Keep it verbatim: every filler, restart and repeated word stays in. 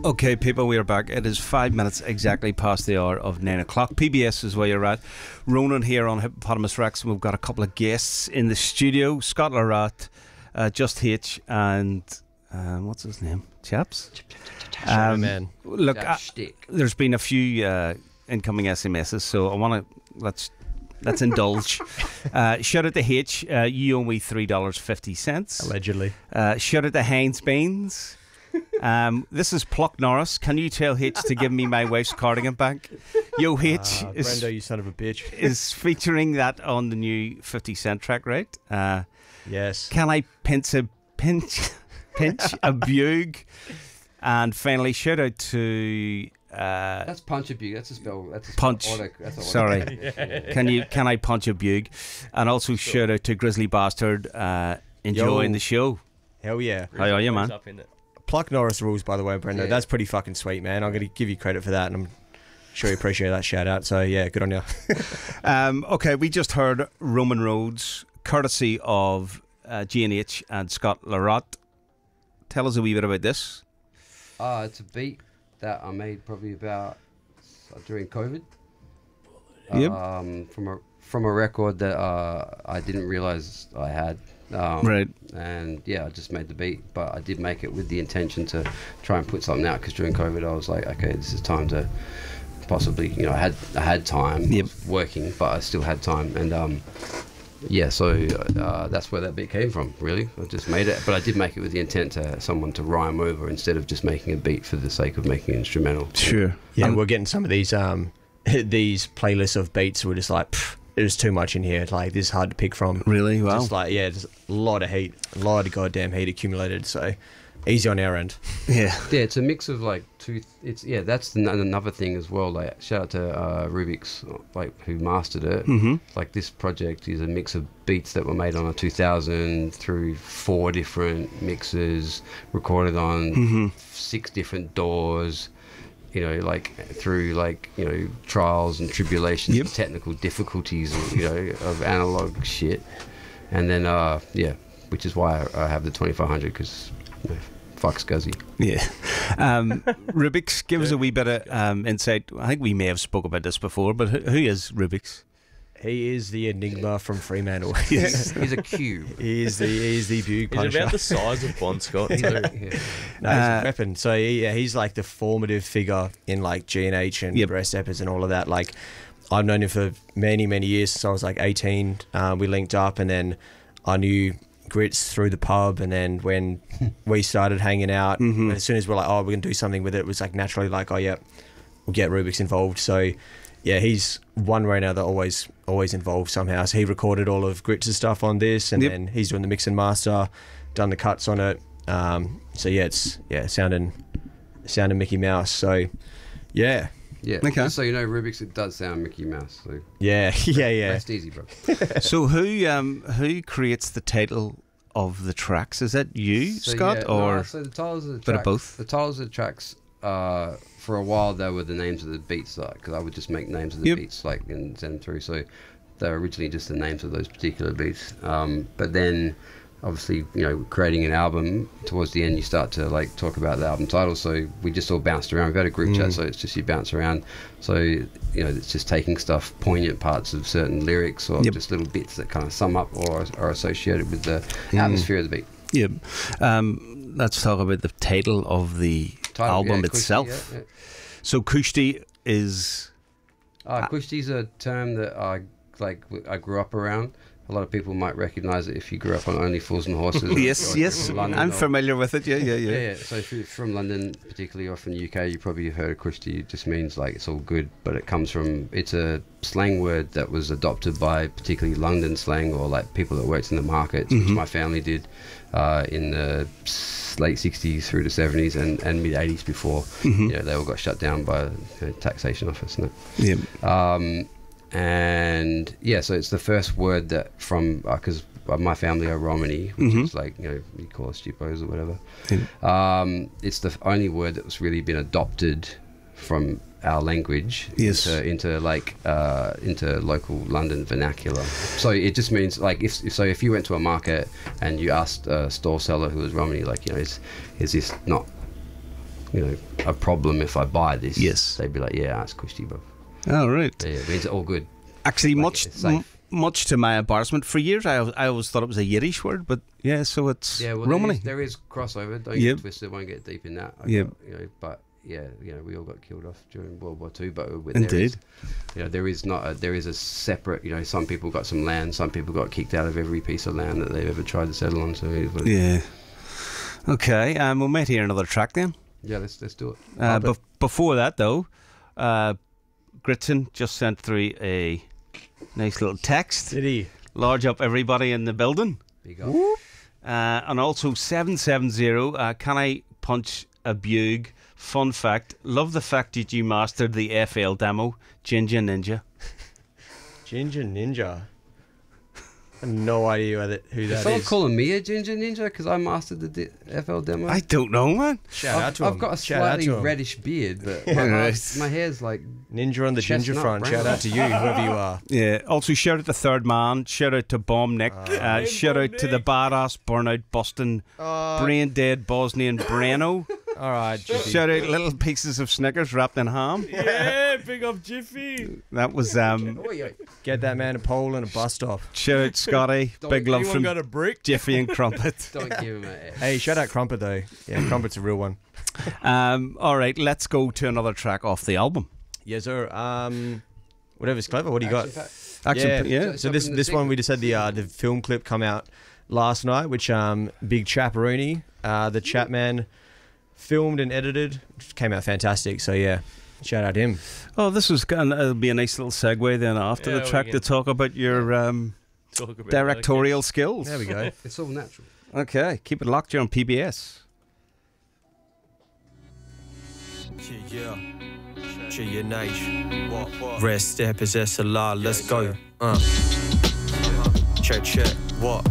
Okay, people, we are back. It is five minutes exactly past the hour of nine o'clock. P B S is where you're at. Ronan here on Hippopotamus Rex, and we've got a couple of guests in the studio. Scott Larat, uh, Just H, and um, what's his name? Chaps? Um, man. Look, uh, there's been a few uh, incoming S M Ses, so I want to let's let's indulge. Uh, shout out to H. Uh, you owe me three dollars fifty cents. Allegedly. Uh, shout out to Heinz Beans. Um, this is Pluck Norris. Can you tell H to give me my wife's cardigan back? Yo, H uh, is, Brendo, you son of a bitch. is featuring that on the new fifty cent track, right? Uh, yes. Can I pinch a pinch, pinch a bug? And finally, shout out to uh, that's punch a bug. That's a spell. That's a punch. Auto, that's a Sorry, can you can I punch a bug? And also sure. shout out to Grizzly Bastard. Uh, enjoying Yo. the show. Hell yeah. How are you, man? Pluck Norris rules, by the way, Brendo. Yeah. That's pretty fucking sweet, man. I'm going to give you credit for that, and I'm sure you appreciate that shout out. So, yeah, good on you. um, okay, we just heard Roman Roads, courtesy of uh, G and H and Scott Larat. Tell us a wee bit about this. Uh, it's a beat that I made probably about uh, during COVID. Yep. Um, from a from a record that uh, I didn't realize I had. Um, right. And yeah, I just made the beat, but I did make it with the intention to try and put something out, because during COVID I was like, okay, this is time to possibly, you know, I had I had time. Yep. I was working, but I still had time, and um, yeah, so uh, that's where that beat came from. Really, I just made it, but I did make it with the intent to someone to rhyme over instead of just making a beat for the sake of making an instrumental. Sure. Yeah, Um, we're getting some of these um these playlists of beats. We're just like, pff, there's too much in here. Like, this is hard to pick from. Really? Wow. Just like, yeah, there's a lot of heat, a lot of goddamn heat accumulated. So, easy on our end. Yeah. Yeah, it's a mix of like two. It's yeah, that's the, another thing as well. Like, shout out to uh, Rubik's, like, who mastered it. Mm-hmm. Like, this project is a mix of beats that were made on a two thousand through four different mixes, recorded on Mm-hmm. six different doors. You know, like through like you know trials and tribulations, Yep. and technical difficulties, you know, of analog shit, and then uh yeah, which is why I, I have the twenty-five hundred, because you know, fuck Scuzzy. Yeah. Um, Rubik's, give us a wee bit of um, insight. I think we may have spoke about this before, but who, who is Rubik's? He is the enigma from Fremantle. Yes. He's a cube. he is the he is the bugle He's puncher. about the size of Bon Scott too. Yeah. No, he's Uh, a weapon. So he, yeah, he's like the formative figure in like G and H and Yep. Breast Eppers and all of that. Like, I've known him for many many years since I was like eighteen. Um, we linked up, and then I knew Grits through the pub, and then when we started hanging out, Mhm. as soon as we're like, oh, we're gonna do something with it, it was like naturally like, oh yeah, we'll get Rubik's involved. So yeah, he's one way or another always always involved somehow. So he recorded all of Grits' stuff on this, and Yep. then he's doing the mix and master, done the cuts on it. Um, so yeah, it's yeah, sounding sounding Mickey Mouse. So yeah, Yeah. Okay. Just so you know, Rubik's, it does sound Mickey Mouse. So yeah, yeah, yeah. rest easy, bro. So who um, who creates the title of the tracks? Is that you, So, Scott, yeah, or no, so the titles of the bit of tracks, both? The titles of the tracks, uh, for a while, they were the names of the beats, because I would just make names of the Yep. beats, like, and send them through. So they're originally just the names of those particular beats. Um, but then, obviously, you know, creating an album, towards the end, you start to like talk about the album title. So we just all bounced around. We've had a group Mm. chat, so it's just you bounce around. So you know, it's just taking stuff, poignant parts of certain lyrics, or Yep. just little bits that kind of sum up or are associated with the Mm. atmosphere of the beat. yeah? Um, let's talk about the title of the Title, album yeah, Kushti, itself. yeah, yeah. So Kushti is Uh, Kushti's a term that I like. w- I grew up around. A lot of people might recognise it if you grew up on Only Fools and Horses. or- yes, or yes. from London I'm or- familiar with it. Yeah, yeah, yeah. Yeah, yeah. So if you're from London, particularly, or from the U K, you probably heard of Kushti. It just means like it's all good, but it comes from, it's a slang word that was adopted by particularly London slang, or like people that worked in the markets, which Mhm. my family did uh, in the s- late sixties through the seventies and, and mid eighties before. Mhm. You know, they all got shut down by the taxation office. No? Yeah. Um, and yeah, so it's the first word that from, because uh, my family are Romani, which Mhm. is like, you know, you call us Stupos or whatever. Yeah. Um, it's the only word that's really been adopted from our language Yes. into, into like uh, into local London vernacular. So it just means like if so if you went to a market and you asked a store seller who was Romani, like, you know, is is this not you know, a problem if I buy this. Yes. They'd be like, yeah, ask Christy, bro. Oh, right. Yeah, it means all good. Actually, Like, much it's safe. m- much to my embarrassment, for years I, I always thought it was a Yiddish word, but yeah, so it's Yeah, well, Romany. there is, there is crossover. Don't Yep. get twisted. Won't get deep in that. I Yep. got, you know, but yeah, you know, we all got killed off during World War Two. But with Indeed. there is, you know, there is not. A, there is a separate. You know, some people got some land. Some people got kicked out of every piece of land that they've ever tried to settle on. So it is what it is. Yeah. Okay, um, we might hear another track then. Yeah, let's let's do it. Uh, but- bef- before that, though, uh, Gritson just sent through a nice little text. Did he? Large up everybody in the building. Big up. Uh, and also seven seven zero, uh, can I punch a bug? Fun fact, love the fact that you mastered the F L demo, Ginger Ninja. Ginger Ninja. I have no idea who that, who Is that someone is. calling me a ginger ninja because I mastered the D- F L demo? I don't know, man. Shout I've, out to I've him. got a Shout out slightly to him. reddish beard, but my, Right. my hair's like Ninja on the ginger Chestnut front. brown. Shout out to you, whoever you are. Yeah. Also, shout out to Third Man. Shout out to Bomb Nick. Uh, shout out to the badass burnout busting brain dead Bosnian Breno. All right, Jiffy. Shout out little pieces of Snickers wrapped in ham. Yeah, big up Jiffy. That was um. Oh, yeah. Get that man a pole and a bus stop. Shout out Scotty. Don't Big love Anyone from got a brick? Jiffy and Crumpet. Don't give him a Hey, shout out Crumpet though. Yeah, Crumpet's a real one. Um. All right. Let's go to another track off the album. Yes, sir. Um, whatever's clever. What do you got? Actually, yeah. yeah. So Jump this into the this one we segment. just had the uh, the film clip come out last night, which um Big Chaparoonie, uh, the Chapman, filmed and edited. Which came out fantastic. So yeah, shout out him. Oh, this was gonna it'll be a nice little segue then after Yeah, the we track to can- talk about your um, Talk about directorial skills. There we go. It's all natural. Okay, keep it locked here on P B S. Yeah, yeah, nice. Red step is S L R, let's go. Uh. Check, check, what?